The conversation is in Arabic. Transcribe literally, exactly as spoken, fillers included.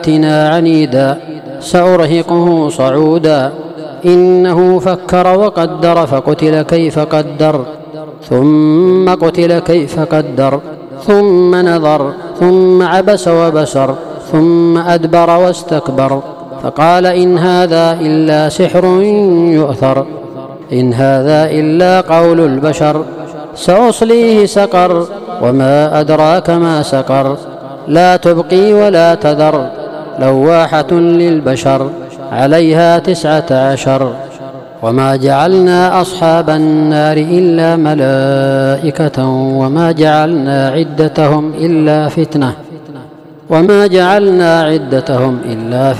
عنيدا سأرهقه صعودا إنه فكر وقدر فقتل كيف قدر ثم قتل كيف قدر ثم نظر ثم عبس وبسر ثم أدبر واستكبر فقال إن هذا إلا سحر يؤثر إن هذا إلا قول البشر سأصليه سقر وما أدراك ما سقر لا تبقي ولا تذر لواحة للبشر عليها تسعة عشر وما جعلنا أصحاب النار إلا ملائكة وما جعلنا عدتهم إلا فتنة وما جعلنا عدتهم إلا